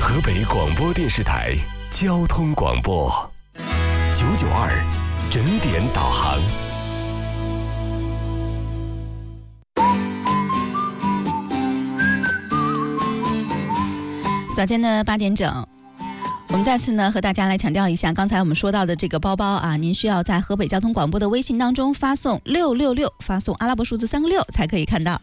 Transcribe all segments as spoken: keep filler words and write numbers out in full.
河北广播电视台交通广播九九二整点导航。 早间的八点整，我们再次呢和大家来强调一下，刚才我们说到的这个包包啊，您需要在河北交通广播的微信当中发送六六六，发送阿拉伯数字三个六才可以看到。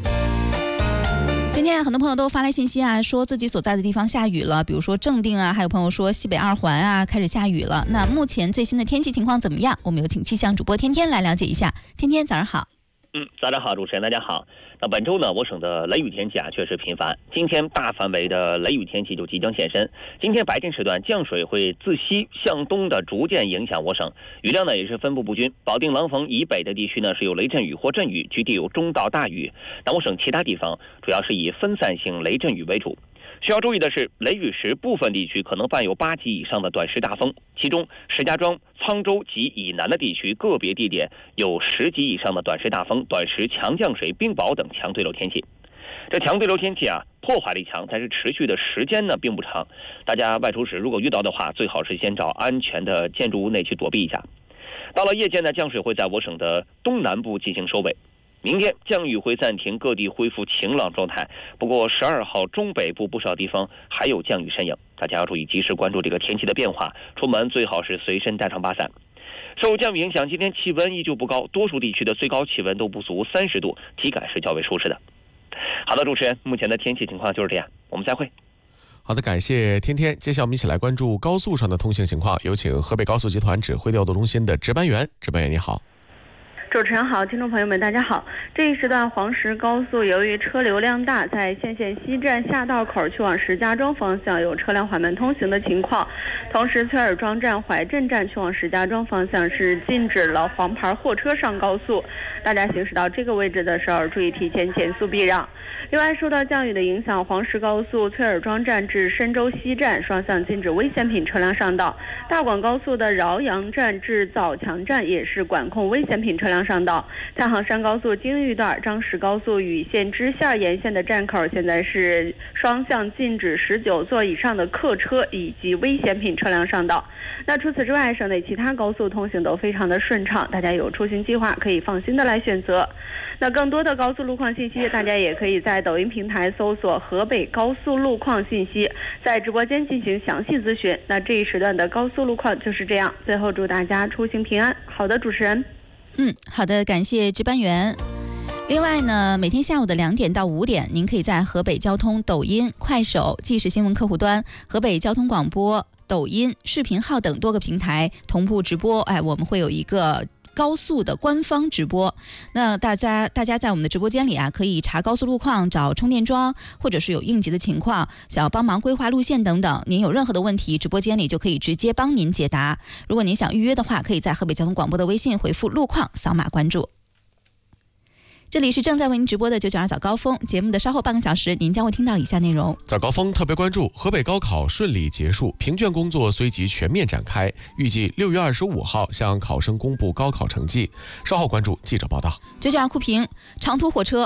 今天很多朋友都发来信息啊，说自己所在的地方下雨了，比如说正定啊，还有朋友说西北二环啊开始下雨了。那目前最新的天气情况怎么样？我们有请气象主播天天来了解一下。天天早上好。 嗯，早上好，主持人大家好。那本周呢，我省的雷雨天气啊确实频繁，今天大范围的雷雨天气就即将现身。今天白天时段降水会自西向东的逐渐影响我省，雨量呢也是分布不均。保定廊坊以北的地区呢是有雷阵雨或阵雨，局地有中到大雨。那我省其他地方主要是以分散性雷阵雨为主。需要注意的是，雷雨时部分地区可能伴有八级以上的短时大风，其中石家庄、沧州及以南的地区个别地点有十级以上的短时大风、短时强降水、冰雹等强对流天气。这强对流天气啊，破坏力强，但是持续的时间呢并不长。大家外出时如果遇到的话，最好是先找安全的建筑物内去躲避一下。到了夜间呢，降水会在我省的东南部进行收尾。明天降雨会暂停，各地恢复晴朗状态。不过十二号中北部不少地方还有降雨身影，大家要注意及时关注这个天气的变化，出门最好是随身带上把伞。受降雨影响，今天气温依旧不高，多数地区的最高气温都不足三十度，体感是较为舒适的。好的，主持人，目前的天气情况就是这样，我们再会。 好的，感谢天天。接下来我们一起来关注高速上的通行情况，有请河北高速集团指挥调度中心的值班员。值班员你好。 主持人好，听众朋友们大家好。这一时段黄石高速由于车流量大，在县县西站下道口去往石家庄方向有车辆缓慢通行的情况，同时崔尔庄站、怀镇站去往石家庄方向是禁止了黄牌货车上高速，大家行驶到这个位置的时候注意提前减速避让。另外，受到降雨的影响，黄石高速崔尔庄站至深州西站双向禁止危险品车辆上道，大广高速的饶阳站至枣强站也是管控危险品车辆上道。太行山高速京豫段、张石高速禹县支线沿线的站口现在是双向禁止十九座以上的客车以及危险品车辆上道。那除此之外，省内其他高速通行都非常的顺畅，大家有出行计划可以放心的来选择。那更多的高速路况信息，大家也可以在抖音平台搜索河北高速路况信息，在直播间进行详细咨询。那这一时段的高速路况就是这样，最后祝大家出行平安。好的，主持人。 嗯，好的，感谢值班员。另外呢，每天下午的两点到五点，您可以在河北交通抖音、快手、即时新闻客户端、河北交通广播、抖音、视频号等多个平台同步直播。哎，我们会有一个高速的官方直播，那大家大家在我们的直播间里啊，可以查高速路况、找充电桩，或者是有应急的情况，想要帮忙规划路线等等，您有任何的问题，直播间里就可以直接帮您解答。如果您想预约的话，可以在河北交通广播的微信回复路况，扫码关注。这里是正在为您直播的九九二早高峰节目的稍后半个小时，您将会听到以下内容。 早高峰特别关注河北高考顺利结束，评卷工作随即全面展开，预计六月二十五号向考生公布高考成绩。稍后关注记者报道。 九九二酷评，长途火车